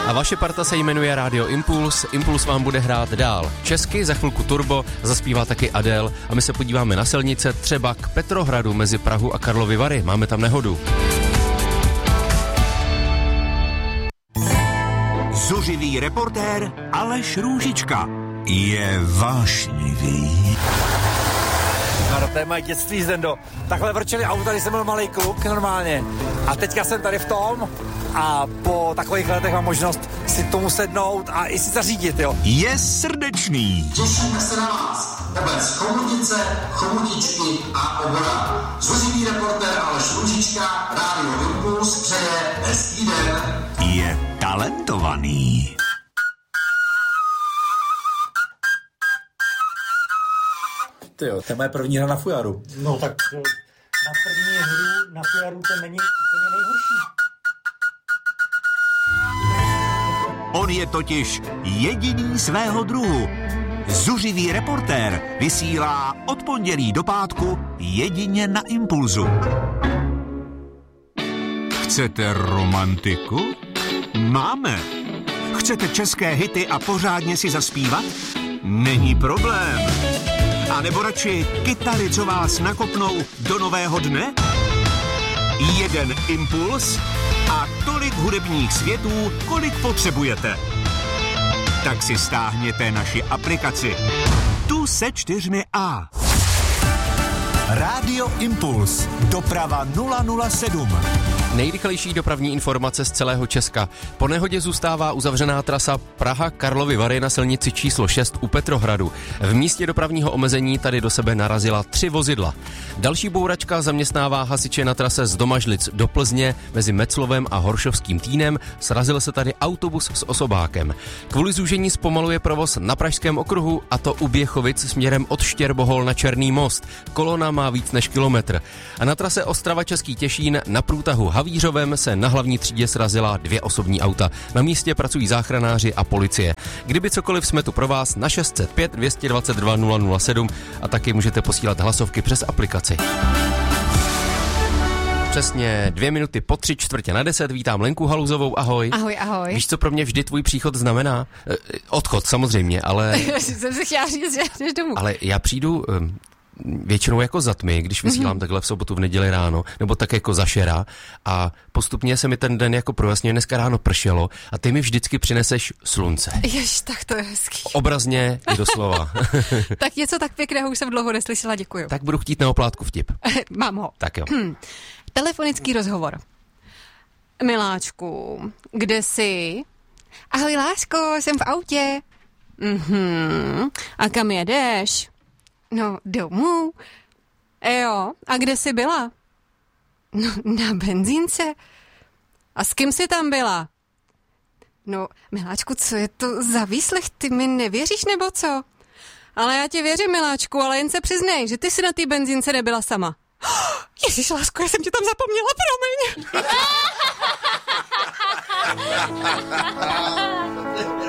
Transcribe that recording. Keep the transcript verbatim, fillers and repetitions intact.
A vaše parta se jmenuje Radio Impuls. Impuls vám bude hrát dál česky, za chvilku Turbo, zaspívá taky Adele a my se podíváme na silnice třeba k Petrohradu mezi Prahu a Karlovy Vary. Máme tam nehodu. Zuřivý reportér Aleš Růžička je vášnivý. No, to je moje dětství, Zdendo. Takhle vrčeli auta, když jsem byl malý kluk, normálně. A teďka jsem tady v tom a po takových letech mám možnost si tomu sednout a i si zařídit, jo. Je srdečný. Těšíme se na vás. Obec Chomutice, Chomutičky a Obora. Zuřivý reportér Aleš Růžička, Radio Impuls přeje hezký den. Je talentovaný. Ty jo, to je moje první hra na fujaru. No tak na první hru na fujaru to není úplně nejhorší. On je totiž jediný svého druhu. Zuřivý reportér vysílá od pondělí do pátku jedině na Impulzu. Chcete romantiku? Máme. Chcete české hity a pořádně si zaspívat? Není problém. A nebo radši kytary, co vás nakopnou do nového dne? Jeden impuls a tolik hudebních světů, kolik potřebujete. Tak si stáhněte naši aplikaci. Tu se čtyřmi A. Rádio Impuls. Doprava nula nula sedm. Nejrychlejší dopravní informace z celého Česka. Po nehodě zůstává uzavřená trasa Praha-Karlovy Vary na silnici číslo šest u Petrohradu. V místě dopravního omezení tady do sebe narazila tři vozidla. Další bouračka zaměstnává hasiče na trase z Domažlic do Plzně mezi Meclovem a Horšovským Týnem. Srazil se tady autobus s osobákem. Kvůli zúžení zpomaluje provoz na Pražském okruhu, a to u Běchovic směrem od Štěrbohol na Černý most. Kolona má víc než kilometr. A na trase Ostrava-Český Těšín na průtahu Havířovem se na hlavní třídě srazila dvě osobní auta. Na místě pracují záchranáři a policie. Kdyby cokoliv, jsme tu pro vás na šest set pět dvě stě dvacet dva nula nula sedm a taky můžete posílat hlasovky přes aplikaci. Přesně dvě minuty po tři čtvrtě na deset. Vítám Lenku Haluzovou, ahoj. Ahoj, ahoj. Víš, co pro mě vždy tvůj příchod znamená? Odchod samozřejmě, ale... jsem si chtěla říct, že jdeš domů. Ale já přijdu... většinou jako za tmy, když vysílám mm-hmm. takhle v sobotu, v neděli ráno, nebo tak jako za šera a postupně se mi ten den jako projasňuje, dneska ráno pršelo a ty mi vždycky přineseš slunce. Jež, tak to je hezký. Obrazně i doslova. Tak něco tak pěkného už jsem dlouho neslyšela, děkuju. Tak budu chtít na oplátku vtip. Mám ho. Tak jo. Hm. Telefonický rozhovor. Miláčku, kde jsi? Ahoj, lásko, jsem v autě. Mhm. A kam jedeš? No, domů. Jo, a kde jsi byla? No, na benzínce. A s kým jsi tam byla? No, miláčku, co je to za výslech? Ty mi nevěříš, nebo co? Ale já ti věřím, miláčku, ale jen se přiznej, že ty jsi na té benzínce nebyla sama. Ježiš, lásko, já jsem ti tam zapomněla, promiň.